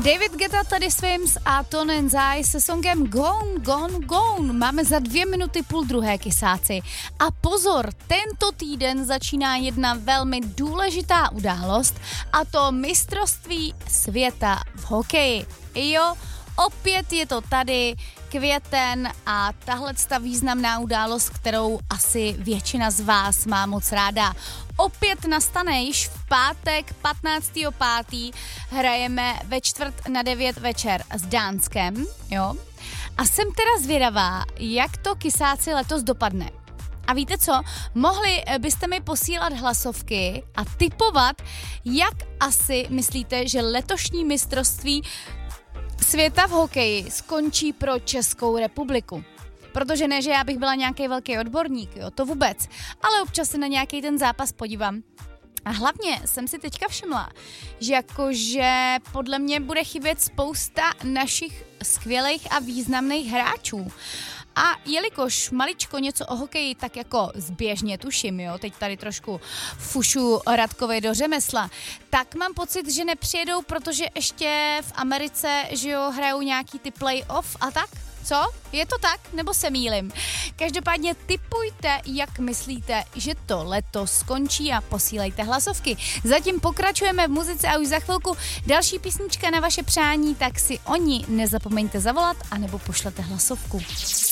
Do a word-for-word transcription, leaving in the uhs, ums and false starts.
David Guetta tady Swims a Tone Zai se songem Gone, Gone, Gone. Máme za dvě minuty půl druhé, kysáci. A pozor, tento týden začíná jedna velmi důležitá událost, a to mistrovství světa v hokeji. Jo, opět je to tady, květen, a tahle ta významná událost, kterou asi většina z vás má moc ráda. Opět nastane již v pátek patnáctého pátého hrajeme ve čtvrt na devět večer s Dánskem, jo. A jsem teda zvědavá, jak to, kysáci, letos dopadne. A víte co? Mohli byste mi posílat hlasovky a tipovat, jak asi myslíte, že letošní mistrovství světa v hokeji skončí pro Českou republiku. Protože ne, že já bych byla nějaký velký odborník, jo, to vůbec, ale občas se na nějaký ten zápas podívám. A hlavně jsem si teďka všimla, že jakože podle mě bude chybět spousta našich skvělých a významných hráčů. A jelikož maličko něco o hokeji tak jako zběžně tuším, jo, teď tady trošku fušu Radkovi do řemesla, tak mám pocit, že nepřijedou, protože ještě v Americe, že jo, hrajou nějaký ty play-off a tak. Co? Je to tak? Nebo se mýlim? Každopádně tipujte, jak myslíte, že to letos skončí, a posílejte hlasovky. Zatím pokračujeme v muzice a už za chvilku další písnička na vaše přání, tak si o ní nezapomeňte zavolat anebo pošlete hlasovku.